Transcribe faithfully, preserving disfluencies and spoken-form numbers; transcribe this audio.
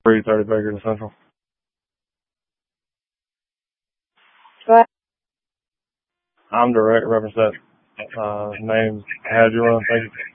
three thirty Baker Central. Go ahead. I'm direct reference that uh, names. How'd you run? Thank you.